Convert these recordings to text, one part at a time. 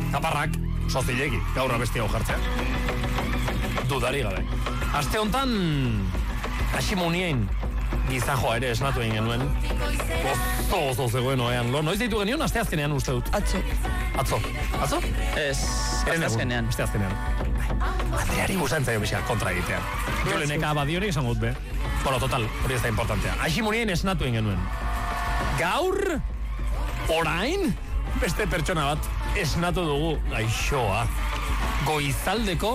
Kaparrak, sozilegi, gaur abesti hau jartzea. Dudari gabe. Aste hontan, Hasimunien gizajoa ere esnatu egin genuen. Ozo zegoen oean lo. Noiz deitu genion, aste azkenean uste dut. Atzo? Ez, aste azkenean. Aste azkenean. Andreari guztan zaio bizka kontra egitean. Joleneka abadiorik esan gut be. Bueno, total, hori ez da importantea. Hasimunien esnatu egin genuen. Gaur, orain, beste pertsona bat esnatu dugu gaixoa. Goizaldeko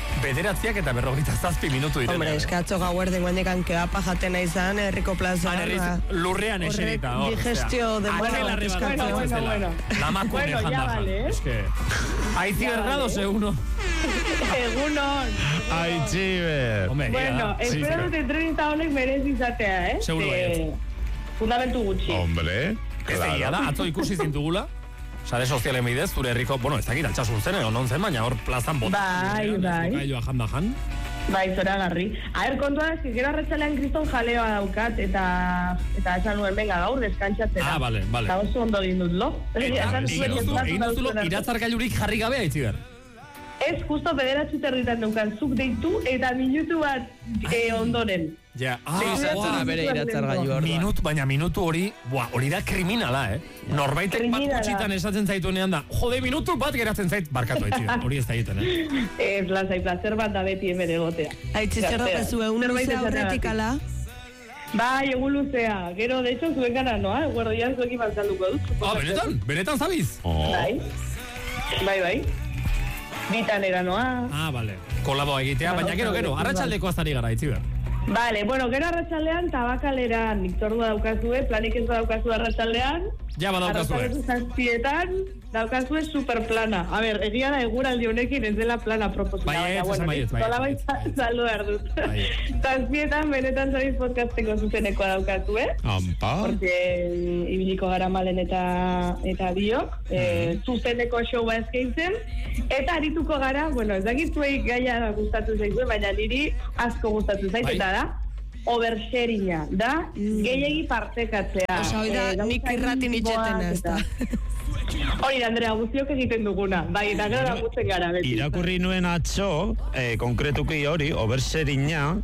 9:47 minutu diren. Hombre, eskatzo gauerden guendekan kebapa jatena izan, herriko plazan. Lurrean eserita. Digestio de bueno. Lamakune janda. Es que... Aitziber grados, eguno. Egunon. Aitziber. Bueno, espero dut entrenita honek merez izatea, Seguro baiet. Fundamentu gutxi. Hombre, ez egia da, atzo ikusi zintugula. Sare sozialen bidez, zure herriko, bueno, ez dakit altxasun zen, non zen, baina hor plazan bota. Bai. Bai, zoragarri. Kontua da, gero arratsalean kriston jaleoa daukat, eta esan nuen, venga, gaur deskantzatzera. Vale. Eta oso ondo dindut, lo? Egin duzulo, iratzargailurik jarri gabe, Aitziber? Ez, justo 9:00 dukan, zuk deitu, eta minutu bat ondoren. Ja, bere iratzargailu hor. Baina minutu hori, hori da kriminala, Norbaitek bat gutxitan esatzen zaituenean da, jode, minutu bat geratzen zait, barkatu Aitziber, hori ez da egiten, Ez, plazer bat da beti hemen egotea. Aitziber dokezu, egun luze aurretik ala? Bai, egun luzea. Gero, de hecho, zuen gana, noa? Guardian zuekin bantzalduko dut. Benetan zabiz? Bai. Bitan era noa. Bale. Kolaboa egitea, baina gero, arratsaldeko azari gara, Aitziber. Vale, bueno, gero arratsaldean tabakaleran hitzordua daukazue, planik ez daukazue arratsaldean. Ja, badaukazue. Arratsaldean daukazue superplana. A ber, egia da eguraldi honekin ez dela plana proposita. Bai. Saldo behar dut. Zazpietan, benetan zabiz podcasteko zuzeneko daukazue. Porque ibiliko gara malen eta biok. Zuzeneko showa eskaintzen. Eta arituko gara, bueno, ez dakitzuei gaia gustatu zaizue, baina niri asko gustatu zaiz, eta da, oversharinga, da, gehiegi partekatzea. Osa, hori da, nik irratin itxetena, ez da. Hori da, Andrea, guztiok egiten duguna, bai, eta gero da guzten gara, beti. Irakurri nuen atzo, konkretuki hori, oversharinga,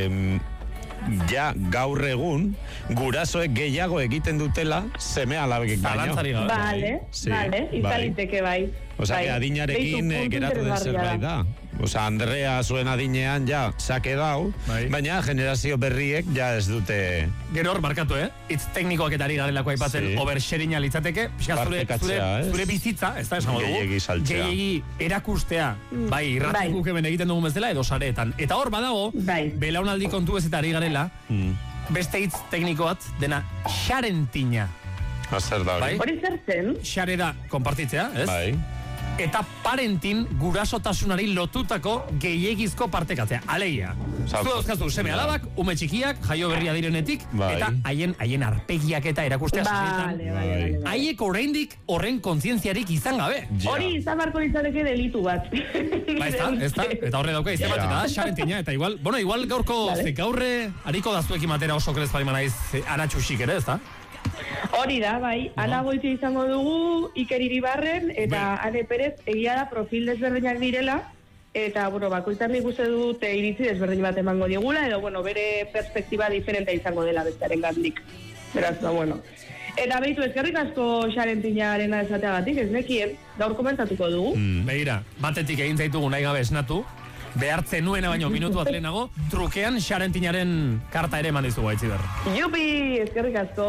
ja gaur egun gurasoek gehiago egiten dutela seme alabek baino. Vale, izaliteke bai. Osa, adinarekin geratu den zerbait da. Osa, Andrea zuen adinean ja sake dau, baina generazio berriek ja ez dute... Gero hor, markatu, Itz teknikoak eta ari garelako aipatzen oversharinga litzateke, zure bizitza, ez da esango dugu, gehiagi erakustea, bai, irratikuke ben egiten dugun bezala, edo sareetan. Eta hor, badago, belaunaldi kontu ez eta ari garela, beste hitz tekniko bat, dena xarentina. Zer da hori? Hori zer zen? Xare da, konpartitzea, ez? Bai. Eta parentin gurasotasunari lotutako gehiegizko partekatzea. Alegia. Zu dauzkazu seme alabak, ume txikiak, jaio berria direnetik, eta haien arpegiak eta erakustea saretan. Haiek oraindik horren kontzientziarik izan gabe. Hori izan barko izaneke delitu bat. Ez da, eta horre dauka izan bat, eta da, xarentina, eta igual gaurko, gaurre hariko dazuekin matera oso krez bali manaiz anatxusik ere, ez da? Hori da, bai, Ana Goiti izango dugu, Iker Iribarren, eta Ane Perez egia da profil desberdinak direla, eta, bueno, bakoitzak nik uste dut iritzi desberdin bat emango digula, edo, bueno, bere perspektiba diferente izango dela bestaren gandik. Beraz, bueno. Eta behitu, eskerrik asko xarentinarena esateagatik, ez nekien, gaur komentatuko dugu. Begira, batetik egin zaitugu nahi gabe esnatu, behartzen nuena baino minutu bat lehenago, trukean xarentinaren karta ere eman dizugu, Aitziber. Jupi, eskerrik asko.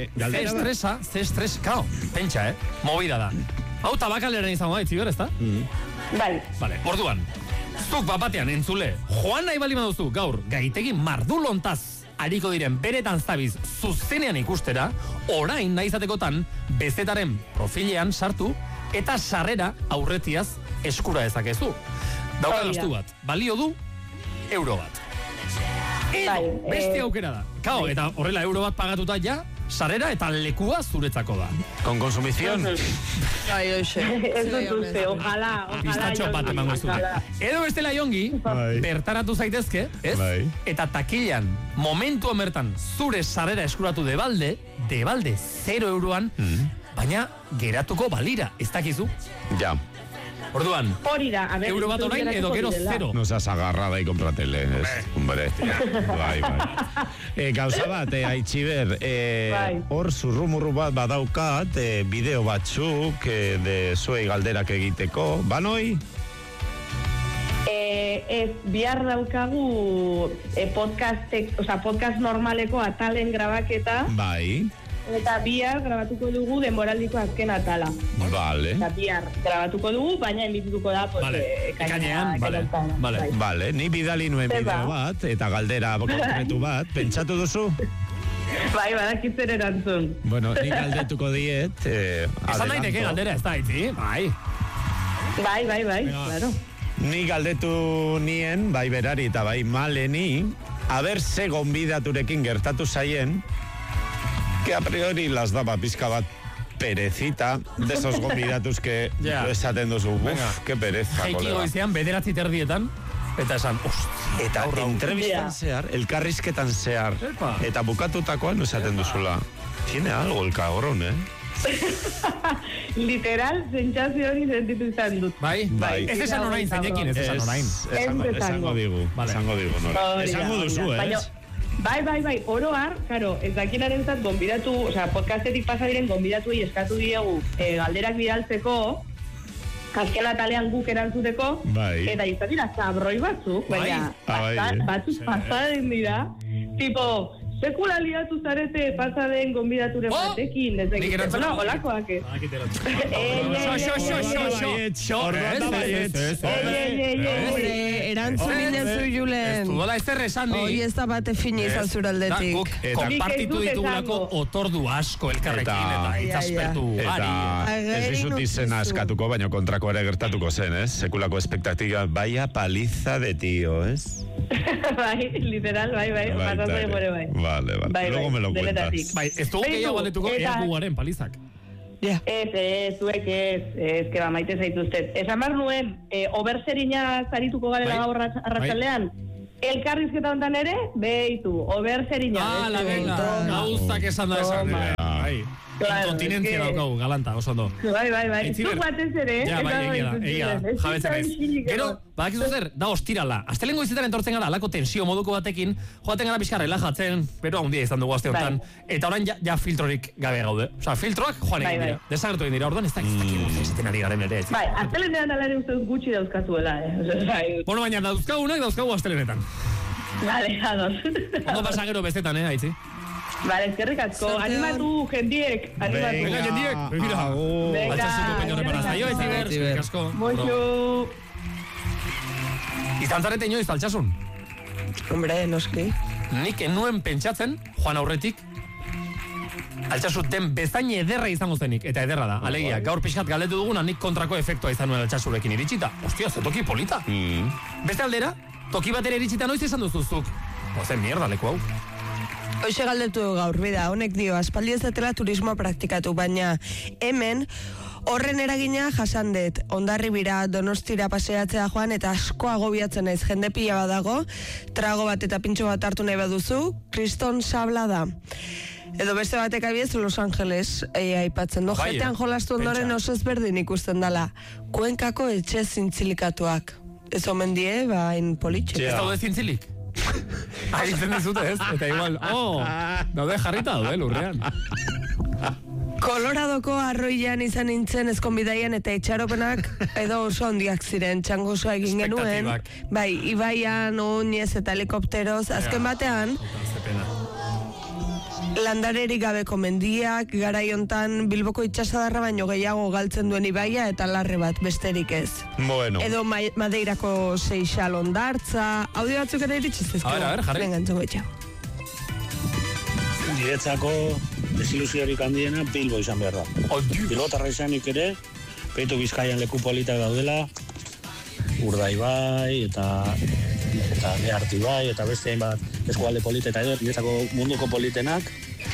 Ze estresa, kao, pentsa, movida da. Hau tabakaleren izango, Aitziber, ez da? Vale, orduan, zuk bapatean entzule, joan nahi bali baduzu gaur, gaitegi mardulontaz hariko diren beretan zabiz zuzenean ikustera, orain nahi izatekotan bezetaren profilean sartu, eta sarrera aurretiaz eskura ezakezu. Dauka gastu bat, balio du, euro bat. Edo, beste aukera da. Kao, eta horrela euro bat pagatuta ja, sarrera eta lekua zuretzako da. Con consumición. Ez dut uste, ojalá. Pistatxo bat emango ez dute. Edo bestela jongi, bertaratu zaitezke, ez? Eta takilan, momentu emertan, zure sarrera eskuratu debalde 0 euroan, baina geratuko balira, ez dakizu? Ja. Orduan, hori da, euro bat orain edo gero 0. No seas agarrada y cómpratele, hombre. Bai. Gauza bat, Aitziber, hor zurrumurru bat badaukat, bideo batzuk, de zuei galderak egiteko, banoi? Bihar daukagu podcast normaleko atalen grabaketa. Bai. Eta bihar grabatuko dugu denboraldiko azken atala. Vale. Eta bihar grabatuko dugu, baina emituko da ekainean. Vale. Ni bidali nuen bideo bat, eta galdera konkretu bat, pentsatu duzu? Bai, badakitzen erantzun. Bueno, ni galdetuko diet. Esan daiteke galdera, ez da, Aitzi? Bai, claro. Ni galdetu nien, bai berari eta bai maleni, aber ze gonbidaturekin gertatu zaien, que a priori las daba pizka bat perecita, de esos gonbidatus que esaten duzu, que pereza, kolega. Jaiki goizean, 9:30, eta esan, eta entrevistan zehar, elkarrizketan zehar, eta bukatutakoan esaten duzula, tiene algo el cabrón, Literal, sentsazio hori sentitu izan dut. Bai. Ez esan orain, zeinekin ez esan orain. Esango digu, nora. Esango duzu, Bai, oroar, karo, ez dakinaren zat gonbidatu, podcastetik pasa diren gonbidatu eskatu diegu galderak bidaltzeko, azken atalean guk erantzuteko, eta izan dira zabroi batzuk, baina batzuk pasaden dira, tipo, sekula liatu zarete pasaden gonbidaturen batekin, ez egiten, olakoak ez. Erantzun ginen zu, Julen. Ez duela ez erresan ni. Hoi ez da bate fini izan zuraldetik. Konpartitu ditugulako otordu asko elkarrekin eta itzaspertu gari. Ez dizut izena askatuko, baina kontrako ere gertatuko zen, ez? Sekulako espektatika, baia paliza de tío, ez? Bai, literal, bai. Pasazai gore bai. Vale. Luego me lo cuentas. Bai, ez dugu gehiago galdetuko eakuaren palizak. Ez, zuek ez, que maite zaituztet. Esan behar nuen, oberzerina zarituko garela gaur arratsaldean. Elkarrizketa hontan ere, behitu, oberzerina. La venga, gauzak esan da esan. Inkontinentzia daukau, galanta, oso ondo. Bai. Zuk batez ere. Ja, bai, egia, jabetzen ez. Gero, badakizu zer, da ostirala. Astelengo izetan entortzen gara, alako tensio moduko batekin, joaten gara pixka relajatzen, pero handia izan dugu aste honetan. Eta orain ja filtrorik gabe gaude. Osa, filtroak joan egin dira. Desagertu egin dira, orduan ez dakiztakien zaten ari garen ere. Bai, astelenean alare uste gutxi dauzkazuela, Bueno, baina dauzkagunak dauzkagu astelenetan. Vale, ados. Ondo pasa gero bestetan, Aitzi? Vale, eskerrik asko. Animatu, jendiek. Venga, jendiek. Begira. Altxasuko peño reparazzaio, Aitziber. Eskerrik asko. Moixo. Izan zarete inoiz, altxasun? Hombre, noski. Nik enuen pentsatzen, joan aurretik, altxasut den bezain ederra izango zenik, eta ederra da. Alegia, gaur pixkat galetu duguna, nik kontrako efektua izan nuen altxasurekin iritsita. Ostia, ze toki polita. Beste aldera, toki batera iritsita noiz izan duzuzuk. Ozen mierda, leku hau. Hoxe galdetu gaur, bida, honek dio, aspaldi ez datela turismoa praktikatu, baina hemen horren eragina jasan dut. Hondarribira, Donostira paseatzea joan eta asko agobiatzen naiz, jende pila badago, trago bat eta pintxo bat hartu nahi baduzu, Kriston Sabla da. Edo beste batek abiez Los Angeles aipatzen du. Jetean jolastu ondoren oso ezberdin ikusten dela. Kuenkako etxe zintzilikatuak. Ez omen die, bain politxe. Ez daude zintzilik? Aizen dizute ez, eta igual, daude jarrita daude lurrean. Koloradoko arroian izan nintzen ezkonbidaian eta itxaropenak edo oso handiak ziren, txangosoa egin genuen. Bai, ibaian, oinez eta helikopteroz, azken batean, landarerik gabeko mendiak, garai hontan Bilboko itxasadarra baino gehiago galtzen duen ibaia eta larre bat besterik ez. Bueno. Edo Madeirako Seixal hondartza, audio batzuk ere iritsiz ezko. A ver, jarri. Venga, entzungo etxa. Niretzako desilusiorik handiena Bilbo izan behar da. Bilbotarra izanik ere, Peitu Bizkaian leku politak daudela, Urdaibai eta Behartibai eta beste hainbat eskualde polita eta edo niretzako munduko politenak,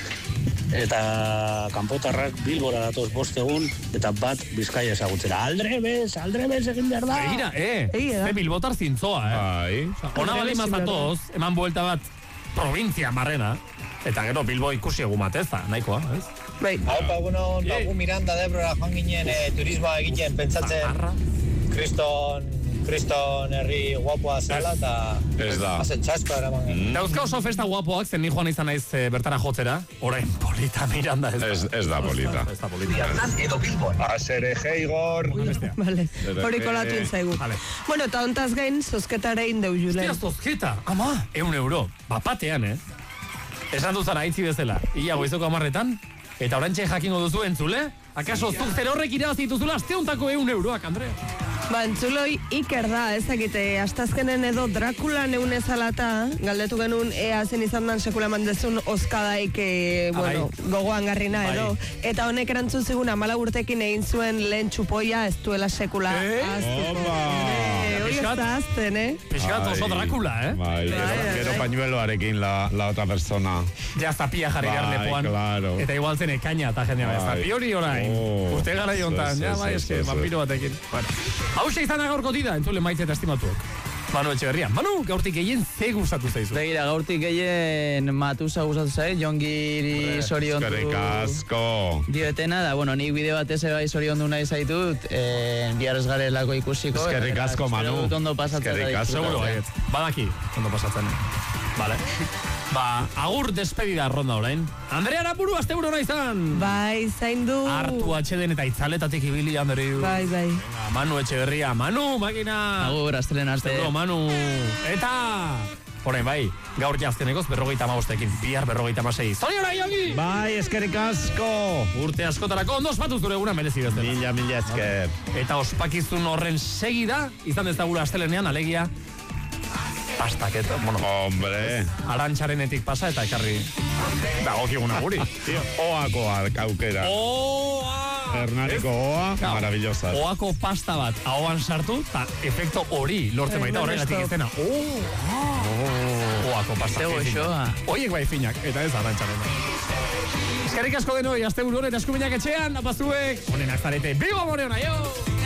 eta kanpotarrak Bilbora datoz 5 egun eta bat Bizkaia ezagutzera. Aldrebez egin behar da. Egira, ze Bilbotar zintzoa, Ona bali mazatoz, eman buelta bat provintzia marrena, eta gero Bilbo ikusi egun bateza, nahikoa, ez? Haupa, Miranda de Ebrora joan ginen turismoa egiten pentsatzen Kriston herri guapoa zala, eta hazen txasko eraman. Dauzka oso festa guapoak, zen ni joan izan naiz bertara jotzera, orain Polita Miranda ez da Polita. Ez da Polita. Edo Bilbon. Asereje Igor. Vale, hori kolatu intzaigu. Bueno, eta ontaz gain, zozketare indeu julen. Hostia, zozketa, ama, €1. Bapatean, Esan duzara aitzi bezala, ia goizoko 10:00, eta orantxe jakingo duzu entzule, akaso zuk zer horrek irabazi dituzula asteuntako €1, Andrea? Ba, entzuloi iker da, ezakite, astazkenen edo Dracula neunezalata, galdetu genuen ea zen izan dan sekula mandezun oskadaik, gogoan garrina edo. Eta honek erantzun zigun 14 urtekin egin zuen lehen txupoia ez duela sekula. Hori ez da azten, Piskat oso Dracula, Gero pañueloarekin la otra persona. Ja, zapia jarri garlepoan. Claro. Eta igual zen ekaina eta jendea, zapi hori orain. Urte gara jontan, eske, vampiro batekin. Hau izan gaurko dida, entzule maitze eta estimatuak. Manu Etxeberria. Manu, gaurtik gehien ze gustatu zaizu? Begira, gaurtik gehien Matusa gustatu zaiz, Jongiri zoriondu. Eskerrik asko. Diotena, da, bueno, nik bideo batez bai zoriondu nahi zaitut, bihar ez garelako ikusiko. Eskerrik asko, Manu. Ondo pasatzen. Eskerrik asko. Seguro, badaki, ondo pasatzen. Vale. Ba, agur despedida ronda orain. Andrea Arapuru, asteburu hona izan. Bai, zaindu. Hartu atxeden eta itzaletatik ibili, Andreu. Bai. Manu Etxeberria, Manu, makina. Agur, astelen arte. Asteburu, Manu. Eta... Horain, bai, gaur jaztenekoz 55ekin, bihar 56. Zoriona, Iongi! Bai, eskerrik asko. Urte askotarako ondo ospatu zure eguna merezi bezala. Mila esker. Eta ospakizun horren segida, izan dezagula astelenean, alegia, pastaketa, Hombre. Arantxarenetik pasa eta ekarri dagokiguna guri. Oako aukera. Hernaniko oa, maravillosa. Oako pasta bat ahoan sartu, eta efekto hori lortzen baita horregatik izena. Oako pasta. Zego esoa. Oiek bai finak, eta ez arantxarena. Eskerrik asko denoi, asteburu honet eskuminak etxean, apazuek. Honenak zarete, bigo moreona, jo!